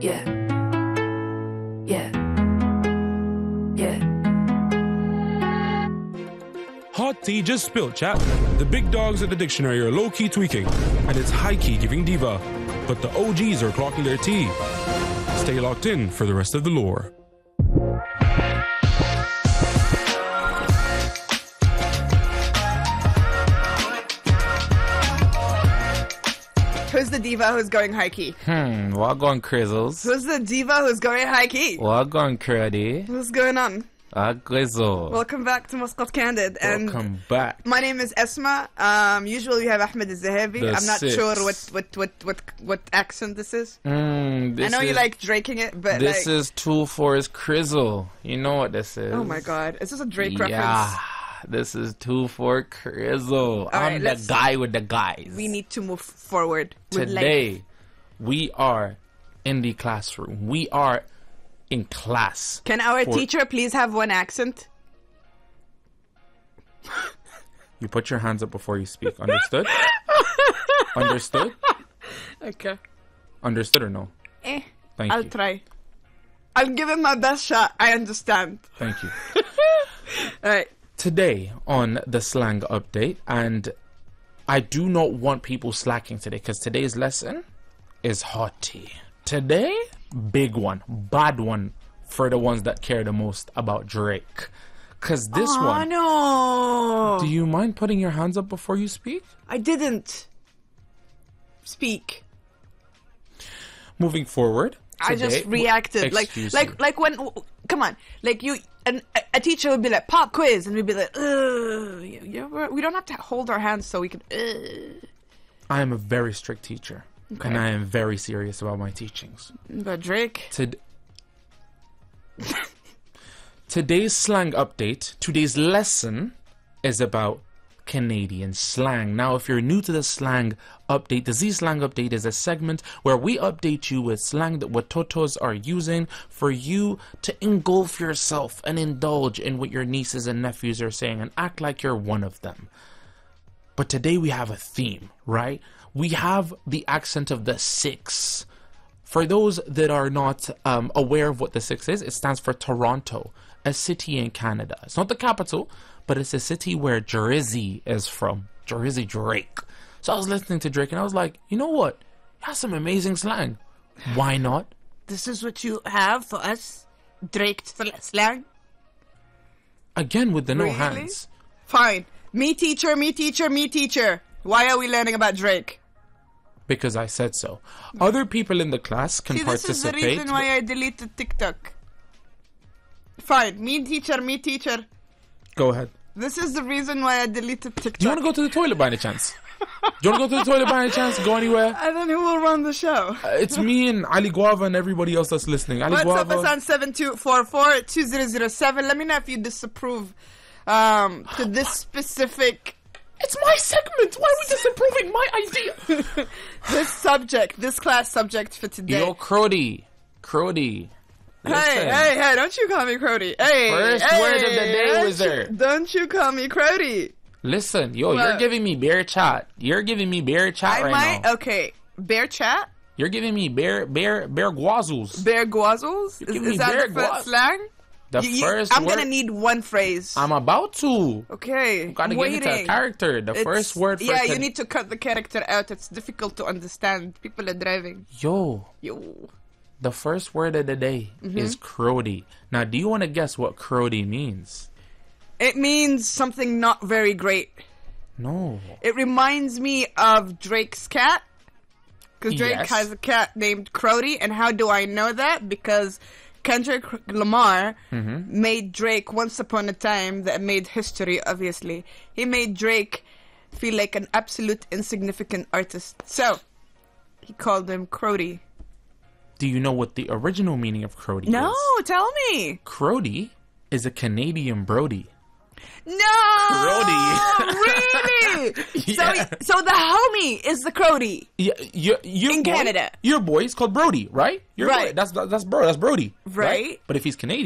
Yeah. Yeah. Yeah. Hot tea just spilled, chap. The big dogs at the dictionary are low-key tweaking, and it's high-key giving diva. But the OGs are clocking their tea. Stay locked in for the rest of the lore. Who's the diva who's going high key? Wagwan Crizzles. Who's the diva who's going high key? Wagwan Cruddy. What's going on? Grizzle. Welcome back to Muscat Candid. And Welcome back. my name is Esma. Usually we have Ahmed Al-Zahabi. The I'm not six. sure what accent this is. I know you like draking it, but This like, is 2-4's Crizzle. You know what this is. oh my god, is this a Drake reference? Yeah. This is 2-4 Crizzle. right, I'm the let's- guy with the guys. We need to move forward. With Today, we are in the classroom. We are in class. Can our for- teacher please have one accent? You put your hands up before you speak. Understood? Understood? Okay. Understood or no? Thank I'll you. try. I'll give it my best shot. I understand. Thank you. All right. Today on the slang update, and I do not want people slacking today because today's lesson is hot tea. Today, big one, bad one for the ones that care the most about Drake. Because this one, no. do you mind putting your hands up before you speak? I didn't speak. Moving forward, I just today- reacted Excuse me. like when, come on, like you and a teacher would be like pop quiz and we'd be like, ugh, we don't have to hold our hands so we can. I am a very strict teacher, and I am very serious about my teachings. But Drake, Today's slang update, today's lesson is about Canadian slang. Now, if you're new to the slang update, the Z Slang Update is a segment where we update you with slang that Watotos are using for you to engulf yourself and indulge in what your nieces and nephews are saying and act like you're one of them. But today we have a theme, right? We have the accent of the 6. For those that are not aware of what the 6 is, it stands for Toronto, a city in Canada. It's not the capital, but it's a city where Drizzy is from. Drizzy Drake. So I was listening to Drake and I was like, you know what? He has some amazing slang. Why not? this is what you have for us, Drake slang. Again with the no Really? hands. Fine. Me teacher, me teacher, me teacher. Why are we learning about Drake? Because I said so. Other people in the class can See, this is the participate. reason why I deleted TikTok. Fine. Me teacher, me teacher. Go ahead. This is the reason why I deleted TikTok. Do you want to go to the toilet by any chance? Do you want to go to the toilet by any chance? Go anywhere? And then who will run the show? It's me and Ali Guava and everybody else that's listening. Ali What's up? Guava. It's on 7244-2007. Let me know if you disapprove to this specific... It's my segment. Why are we disapproving my idea? this class subject for today. Yo, Crody. Crody. Hey, don't you call me Crody. Hey, First word of the day, wizard. Don't you call me Crody. Listen, yo, What? you're giving me bear chat. You're giving me bear chat right now. Okay, bear chat? You're giving me bear guazels. Bear guazzles? giving me Is that bear the first guaz- slang? The first I'm word. gonna need one phrase. I'm about to. Okay, Gotta waiting. get into a character. The first word for Yeah, you need to cut the character out. It's difficult to understand. People are driving. Yo, Yo. the first word of the day is crody. Now, do you want to guess what crody means? It means something not very great. No. It reminds me of Drake's cat. Because Drake Yes. has a cat named Crody. And how do I know that? Because Kendrick Lamar made Drake once upon a time that made history, obviously. He made Drake feel like an absolute insignificant artist. So, he called him Crody. Do you know what the original meaning of crody No, is? tell me. Crody is a Canadian Brody. No! Crody. Really? Yeah. So the homie is the Crody. Yeah, your In boy, Canada. Your boy is called Brody, right? Your Right. Boy, that's Brody, Right. But if he's Canadian.